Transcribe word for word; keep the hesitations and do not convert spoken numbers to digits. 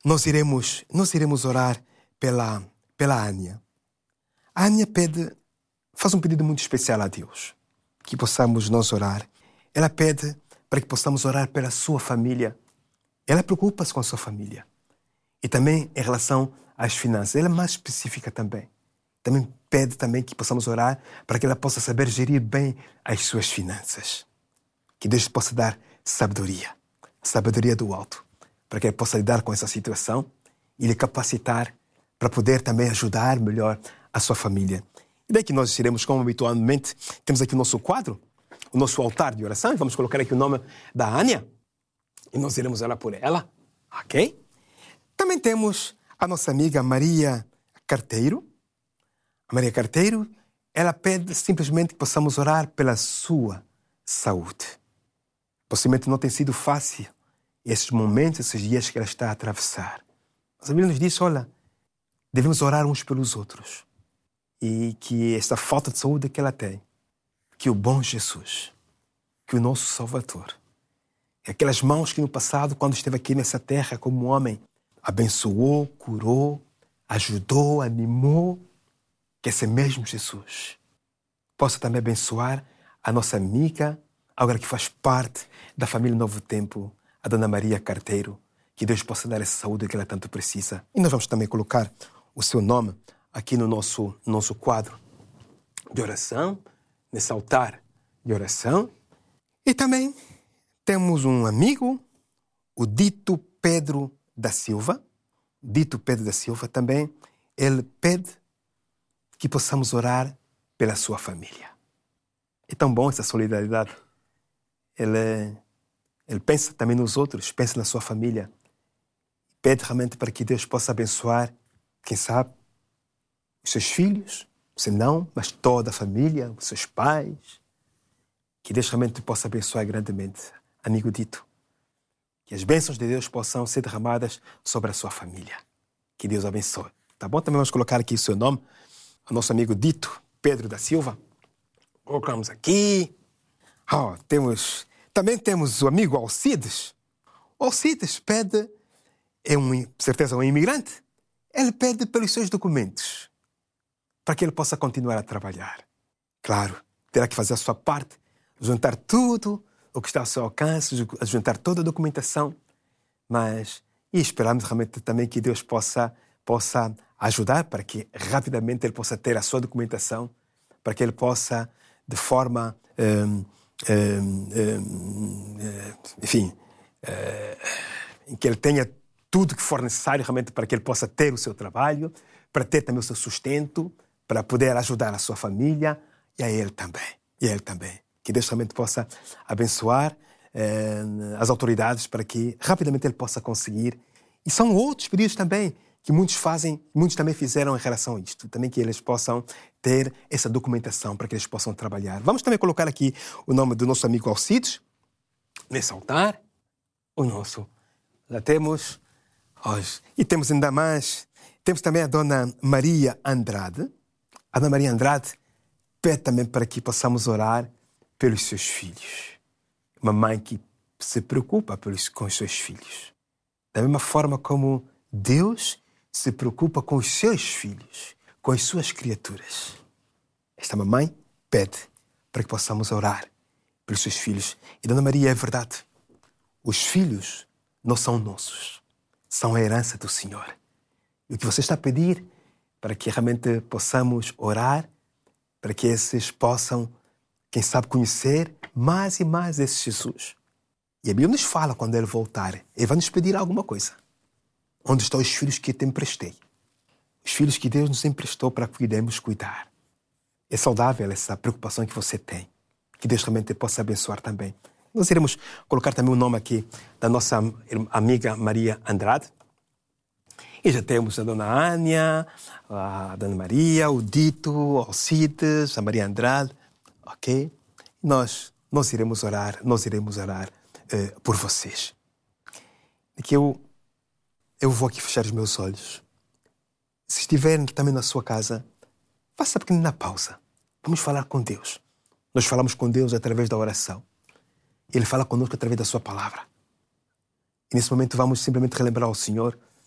nós iremos, nós iremos orar pela, pela Ania. A Ania pede, faz um pedido muito especial a Deus, que possamos nós orar. Ela pede para que possamos orar pela sua família. Ela preocupa-se com a sua família. E também em relação às finanças. Ela é mais específica também. Também pede também que possamos orar para que ela possa saber gerir bem as suas finanças. Que Deus possa dar sabedoria. Sabedoria do alto. Para que ela possa lidar com essa situação e lhe capacitar para poder também ajudar melhor a sua família. E daí que nós iremos, como habitualmente, temos aqui o nosso quadro, o nosso altar de oração, e vamos colocar aqui o nome da Ania, e nós iremos orar por ela, ok? Também temos a nossa amiga Maria Carteiro. A Maria Carteiro, ela pede simplesmente que possamos orar pela sua saúde. Possivelmente não tem sido fácil esses momentos, esses dias que ela está a atravessar. Mas a Bíblia nos diz, olha, devemos orar uns pelos outros. E que esta falta de saúde que ela tem, que o bom Jesus, que o nosso Salvador, aquelas mãos que no passado, quando esteve aqui nessa terra como homem, abençoou, curou, ajudou, animou, que esse mesmo Jesus possa também abençoar a nossa amiga, agora que faz parte da família Novo Tempo, a Dona Maria Carteiro, que Deus possa dar essa saúde que ela tanto precisa. E nós vamos também colocar o seu nome aqui no nosso, nosso quadro de oração, nesse altar de oração. E também temos um amigo, o Dito Pedro da Silva. Dito Pedro da Silva também, ele pede que possamos orar pela sua família. É tão bom essa solidariedade. Ele, ele pensa também nos outros, pensa na sua família. Pede realmente para que Deus possa abençoar, quem sabe, os seus filhos, se não, mas toda a família, os seus pais. Que Deus realmente possa abençoar grandemente. Amigo Dito, que as bênçãos de Deus possam ser derramadas sobre a sua família. Que Deus abençoe. Tá bom? Também vamos colocar aqui o seu nome, o nosso amigo Dito Pedro da Silva. Colocamos aqui. Oh, temos, também temos o amigo Alcides. O Alcides pede, é um, certeza um imigrante, ele pede pelos seus documentos, para que ele possa continuar a trabalhar. Claro, terá que fazer a sua parte, juntar tudo o que está ao seu alcance, juntar toda a documentação, mas e esperamos realmente também que Deus possa, possa ajudar para que rapidamente ele possa ter a sua documentação, para que ele possa, de forma, hum, hum, hum, enfim, hum, que ele tenha tudo que for necessário realmente para que ele possa ter o seu trabalho, para ter também o seu sustento, para poder ajudar a sua família e a ele também. E a ele também. Que Deus realmente possa abençoar eh, as autoridades para que rapidamente ele possa conseguir. E são outros pedidos também que muitos fazem, muitos também fizeram em relação a isto. Também que eles possam ter essa documentação para que eles possam trabalhar. Vamos também colocar aqui o nome do nosso amigo Alcides, nesse altar. O nosso. Já temos hoje. E temos ainda mais. Temos também a Dona Maria Andrade. A Dona Maria Andrade pede também para que possamos orar pelos seus filhos. Uma mãe que se preocupa pelos, com os seus filhos. Da mesma forma como Deus se preocupa com os seus filhos, com as suas criaturas. Esta mamãe pede para que possamos orar pelos seus filhos. E, Dona Maria, é verdade. Os filhos não são nossos. São a herança do Senhor. E o que você está a pedir para que realmente possamos orar, para que esses possam, quem sabe, conhecer mais e mais esse Jesus. E a Bíblia nos fala, quando ele voltar, ele vai nos pedir alguma coisa. Onde estão os filhos que eu te emprestei? Os filhos que Deus nos emprestou para que podemos cuidar. É saudável essa preocupação que você tem. Que Deus realmente possa abençoar também. Nós iremos colocar também o nome aqui da nossa amiga Maria Andrade. E já temos a Dona Ania, a Dona Maria, o Dito, o Alcides, a Maria Andrade. Ok? Nós, nós iremos orar, nós iremos orar uh, por vocês. E que eu, eu vou aqui fechar os meus olhos. Se estiverem também na sua casa, faça uma pequena pausa. Vamos falar com Deus. Nós falamos com Deus através da oração. Ele fala conosco através da sua palavra. E nesse momento vamos simplesmente relembrar ao Senhor